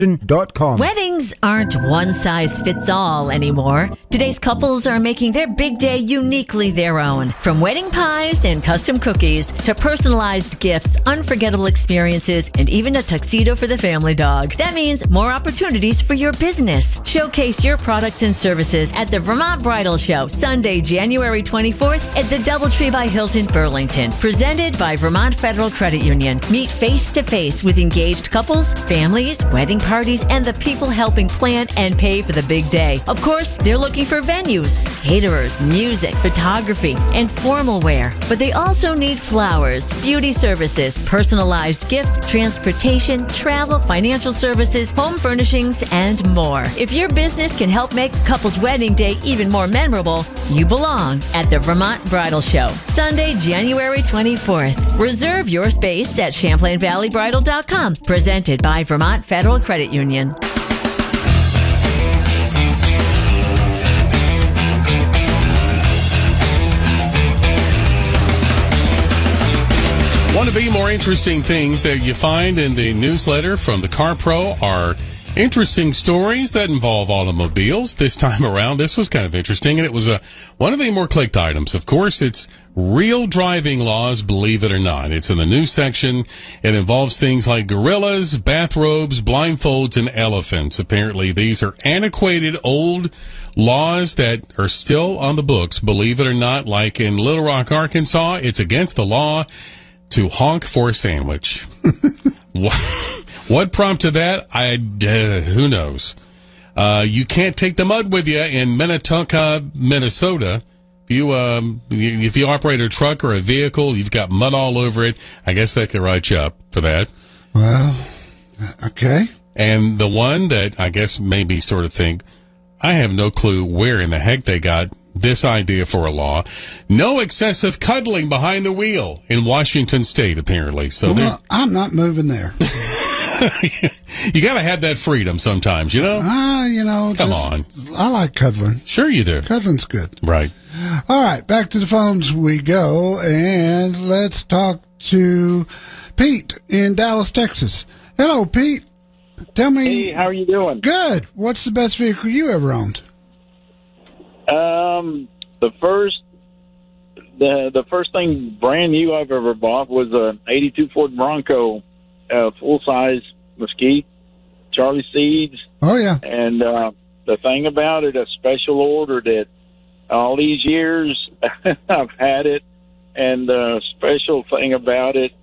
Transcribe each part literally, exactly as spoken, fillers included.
dot com. Weddings aren't one size fits all anymore. Today's couples are making their big day uniquely their own. From wedding pies and custom cookies to personalized gifts, unforgettable experiences, and even a tuxedo for the family dog. That means more opportunities for your business. Showcase your products and services at the Vermont Bridal Show, Sunday, January twenty-fourth at the Doubletree by Hilton, Burlington. Presented by Vermont Federal Credit Union. Meet face to face with engaged couples, families, wedding parties, and the people helping plan and pay for the big day. Of course, they're looking for venues, caterers, music, photography, and formal wear. But they also need flowers, beauty services, personalized gifts, transportation, travel, financial services, home furnishings, and more. If your business can help make a couple's wedding day even more memorable, you belong at the Vermont Bridal Show, Sunday, January twenty-fourth. Reserve your space at Champlain Valley Bridal dot com. Presented by Vermont Federal Credit Union. One of the more interesting things that you find in the newsletter from the Car Pro are interesting stories that involve automobiles. This time around, this was kind of interesting, and it was a, one of the more clicked items. Of course, it's real driving laws, believe it or not. It's in the news section. It involves things like gorillas, bathrobes, blindfolds, and elephants. Apparently, these are antiquated, old laws that are still on the books, believe it or not. Like in Little Rock, Arkansas, it's against the law to honk for a sandwich. what, what prompted that? I, uh, who knows? Uh, you can't take the mud with you in Minnetonka, Minnesota. If you, um, if you operate a truck or a vehicle, you've got mud all over it. I guess that could write you up for that. Well, okay. And the one that I guess maybe sort of think, I have no clue where in the heck they got this idea for a law. No excessive cuddling behind the wheel in Washington State, apparently. So well, I'm not moving there. You got to have that freedom sometimes, you know? Ah, uh, you know. Come on. I like cuddling. Sure you do. Cuddling's good. Right. All right, back to the phones we go, and let's talk to Pete in Dallas, Texas. Hello, Pete. Tell me. Hey, how are you doing? Good. What's the best vehicle you ever owned? Um, the first, the the first thing brand new I've ever bought was a eighty-two Ford Bronco, uh, full size Mesquite, Charlie Seeds. Oh yeah. And uh, the thing about it, I special ordered it. All these years I've had it, and the special thing about it,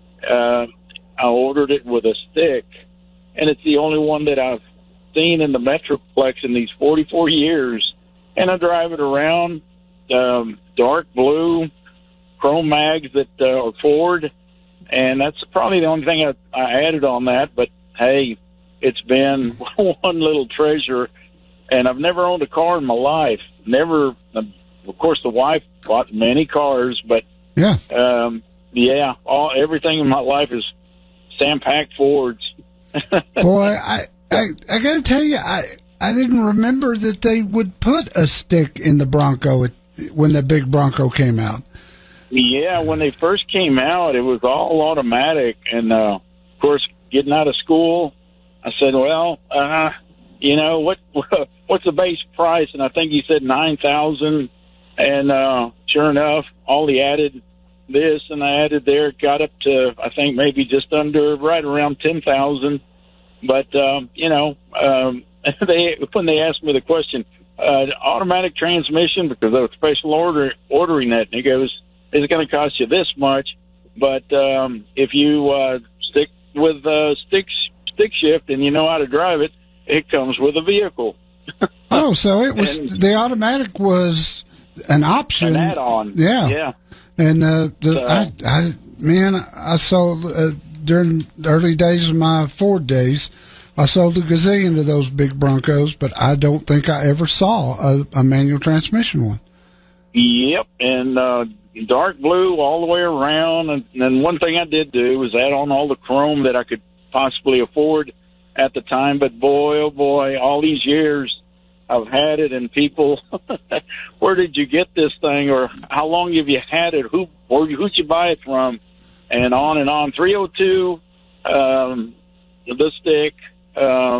uh, I ordered it with a stick, and it's the only one that I've seen in the Metroplex in these forty-four years. And I drive it around, um, dark blue, chrome mags that uh, are Ford, and that's probably the only thing I, I added on that. But hey, it's been one little treasure, and I've never owned a car in my life. Never, of course, the wife bought many cars, but yeah, um, yeah, all everything in my life is Sam-Pack Fords. Boy, I, I, I got to tell you, I. I didn't remember that they would put a stick in the Bronco when the big Bronco came out. Yeah, when they first came out, it was all automatic. And, uh, of course, getting out of school, I said, well, uh, you know, what what's the base price? And I think he said nine thousand dollars. And uh, sure enough, all he added this and I added there, it got up to, I think, maybe just under, right around ten thousand dollars. But, um, you know, um, they when they asked me the question, uh, automatic transmission, because I was special order ordering that, and he goes, "It's going to cost you this much, but um, if you uh, stick with uh, stick stick shift and you know how to drive it, it comes with a vehicle." Oh, so it was and, the automatic was an option, an add-on, yeah, yeah. And uh, the so, I, I man, I sold uh, during the early days of my Ford days. I sold a gazillion of those big Broncos, but I don't think I ever saw a, a manual transmission one. Yep, and uh, dark blue all the way around. And, and one thing I did do was add on all the chrome that I could possibly afford at the time. But boy, oh boy, all these years I've had it, and people, where did you get this thing, or how long have you had it? Who, or who'd you buy it from? And on and on. three oh two, um, the stick. uh,